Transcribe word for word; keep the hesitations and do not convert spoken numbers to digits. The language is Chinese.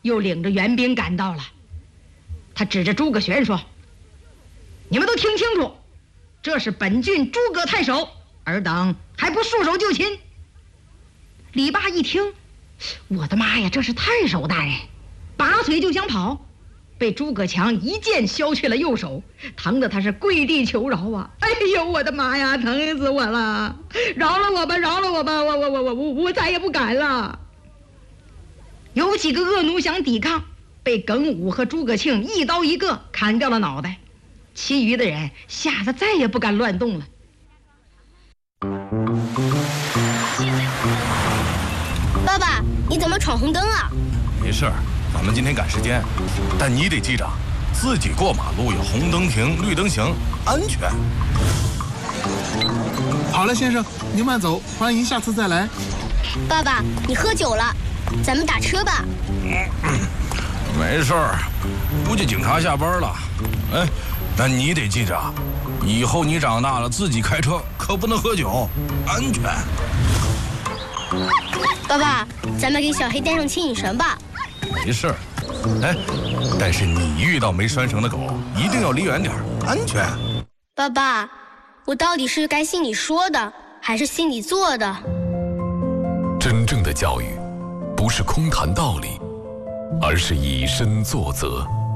又领着援兵赶到了。他指着诸葛玄说：“你们都听清楚，这是本郡诸葛太守，尔等还不束手就擒？”李霸一听，我的妈呀，这是太守大人！拔腿就想跑，被诸葛强一剑削去了右手，疼得他是跪地求饶啊！哎呦，我的妈呀，疼死我了！饶了我吧，饶了我吧，我我我我我我再也不敢了。有几个恶奴想抵抗，被耿武和诸葛庆一刀一个砍掉了脑袋，其余的人吓得再也不敢乱动了。 爸爸，你怎么闯红灯啊？ 没事，咱们今天赶时间，但你得记着，自己过马路要红灯停，绿灯行，安全。 好了，先生，您慢走，欢迎下次再来。 爸爸，你喝酒了，咱们打车吧。 没事儿，估计警察下班了。哎，但你得记着，以后你长大了自己开车可不能喝酒，安全。 爸爸，咱们给小黑带上牵引绳吧。 没事儿，哎，但是你遇到没拴绳的狗，一定要离远点，安全。 爸爸，我到底是该信你说的，还是信你做的？ 真正的教育，不是空谈道理，而是以身作则。